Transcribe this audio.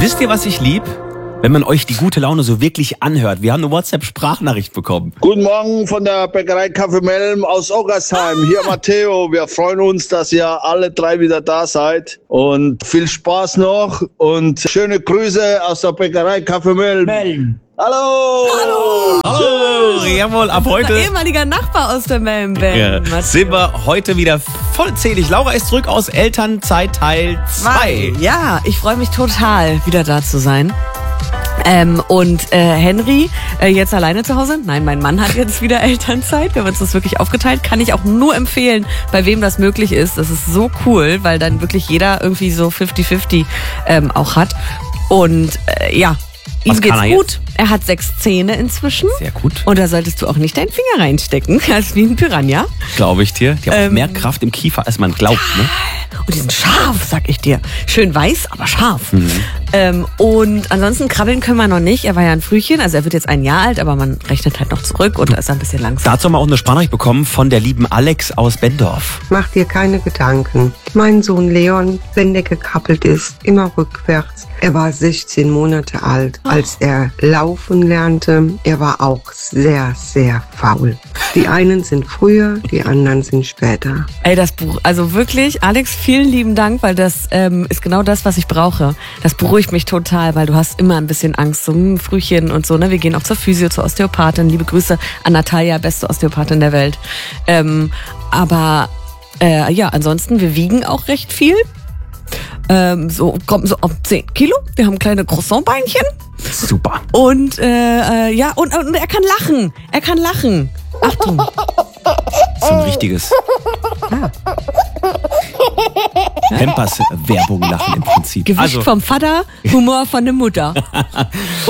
Wisst ihr, was ich lieb? Wenn man euch die gute Laune so wirklich anhört. Wir haben eine WhatsApp-Sprachnachricht bekommen. Guten Morgen von der Bäckerei Kaffee Melm aus Oggersheim. Hier Matteo. Wir freuen uns, dass ihr alle drei wieder da seid. Und viel Spaß noch und schöne Grüße aus der Bäckerei Kaffee Melm. Hallo! Hallo! Jawohl, ab heute Ehemaliger Nachbar aus der Melm-Band. sind wir heute wieder vollzählig. Laura ist zurück aus Elternzeit Teil 2. Ja, ich freue mich total, wieder da zu sein. Und Henry jetzt alleine zu Hause? Nein, mein Mann hat jetzt wieder Elternzeit. Wir haben uns das wirklich aufgeteilt. Kann ich auch nur empfehlen, bei wem das möglich ist. Das ist so cool, weil dann wirklich jeder irgendwie so 50-50 auch hat. Und ja, ihm geht's gut. Er hat 6 Zähne inzwischen. Sehr gut. Und da solltest du auch nicht deinen Finger reinstecken. Das ist wie ein Piranha. Glaube ich dir. Die haben auch mehr Kraft im Kiefer, als man glaubt. Ne? Und die sind scharf, sag ich dir. Schön weiß, aber scharf. Und ansonsten krabbeln können wir noch nicht. Er war ja ein Frühchen, also er wird jetzt 1 Jahr alt, aber man rechnet halt noch zurück und da ist er ein bisschen langsam. Dazu haben wir auch eine Sprachnachricht bekommen von der lieben Alex aus Bendorf. Mach dir keine Gedanken. Mein Sohn Leon, wenn der gekrabbelt ist, immer rückwärts. Er war 16 Monate alt, als er laufen lernte. Er war auch sehr, sehr faul. Die einen sind früher, die anderen sind später. Ey, das Buch, also wirklich, Alex, vielen lieben Dank, weil das ist genau das, was ich brauche. Das beruhigt mich total, weil du hast immer ein bisschen Angst, so Frühchen und so, ne? Wir gehen auch zur Physio, zur Osteopathin. Liebe Grüße an Natalia, beste Osteopathin der Welt. Aber ja, ansonsten, wir wiegen auch recht viel. Kommen so auf 10 Kilo. Wir haben kleine Croissantbeinchen. Super. Und ja, und er kann lachen. Er kann lachen. Achtung. So ein richtiges Pampers-Werbung lachen im Prinzip. Gewicht vom Vater, Humor von der Mutter.